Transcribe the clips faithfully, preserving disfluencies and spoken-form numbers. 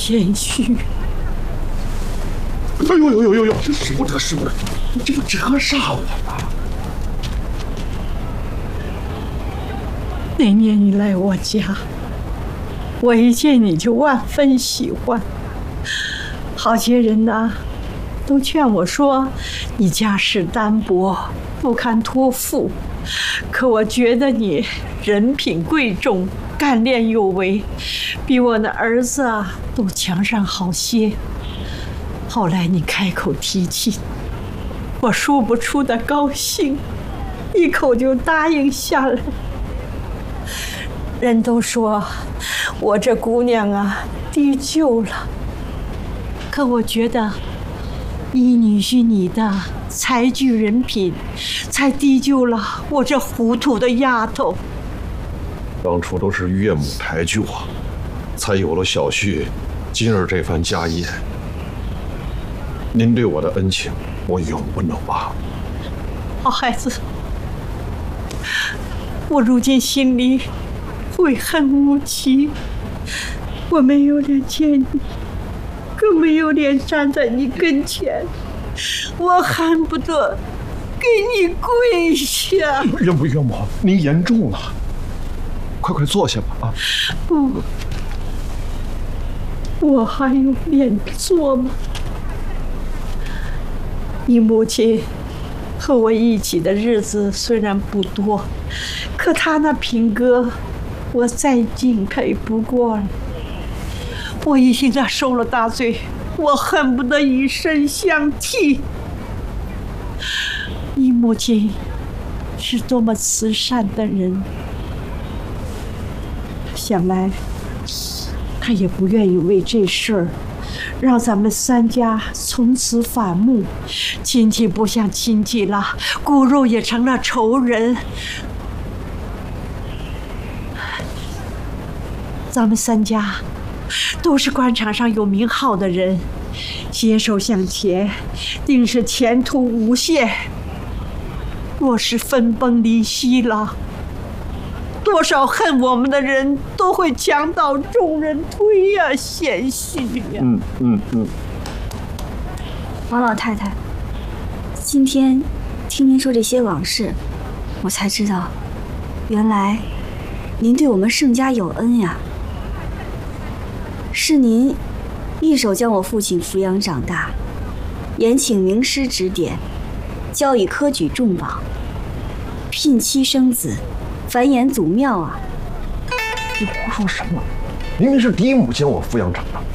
贤婿。 哎呦呦呦呦呦！这使不得，使不得！你这不折煞我吗？ 那年你来我家，我一见你就万分喜欢。好些人呐，都劝我说你家世单薄，不堪托付。可我觉得你人品贵重，干练有为，比我的儿子啊都强上好些。后来你开口提起，我说不出的高兴，一口就答应下来。人都说我这姑娘啊低就了，可我觉得依女婿你的才具人品，才低就了我这糊涂的丫头。 当初都是岳母抬举我，才有了小婿今儿这番家业。您对我的恩情，我永不能忘。 好孩子，我如今心里悔恨无期，我没有脸见你，更没有脸站在你跟前，我恨不得给你跪下。 岳母，岳母，您言重了，快快坐下吧。啊， 不，我还有脸坐吗？你母亲和我一起的日子虽然不多，可她那品格，我再敬佩不过了。我已经让受了大罪，我恨不得以身相替。你母亲是多么慈善的人，想来她也不愿意为这事儿让咱们三家从此反目，亲戚不像亲戚了，骨肉也成了仇人。咱们三家都是官场上有名号的人，携手向前，定是前途无限。若是分崩离析了，多少恨我们的人都会墙倒众人推呀，贤婿呀！ 嗯嗯嗯。 王老太太，今天听您说这些往事，我才知道，原来您对我们盛家有恩呀。是您一手将我父亲抚养长大，严请名师指点，教以科举中榜，聘妻生子，繁衍祖庙啊！ 你胡说什么？明明是嫡母将我抚养长大。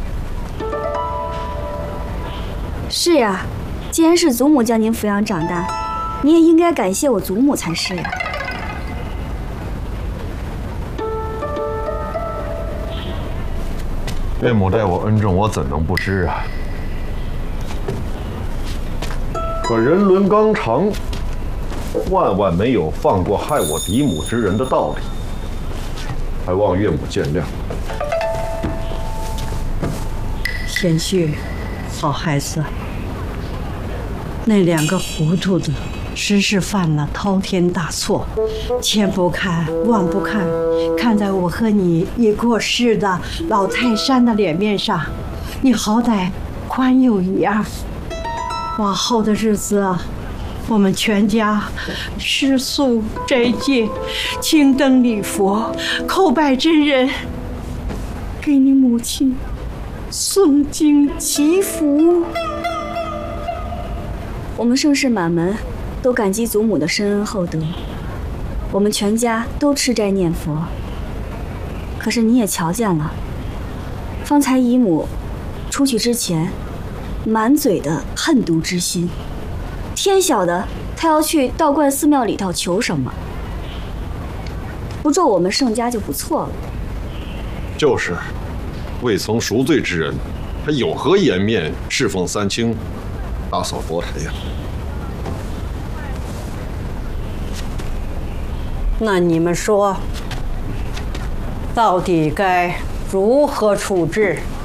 是呀，既然是祖母将您抚养长大，你也应该感谢我祖母才是呀。 岳母待我恩重，我怎能不知啊？可人伦纲常，万万没有放过害我嫡母之人的道理，还望岳母见谅。 贤婿，好孩子，那两个糊涂的实是犯了滔天大错，前不看望不看，看在我和你已过世的老泰山的脸面上，你好歹宽宥一二。往后的日子啊，我们全家吃素斋戒，青灯礼佛，叩拜真人，给你母亲诵经祈福。 我们盛世满门都感激祖母的深恩厚德，我们全家都吃斋念佛。可是你也瞧见了，方才姨母出去之前，满嘴的恨毒之心，天晓得她要去道观寺庙里头求什么。不咒我们盛家就不错了。 就是，未曾赎罪之人，还有何颜面侍奉三清，打扫佛台呀？ 那你们说，到底该如何处置？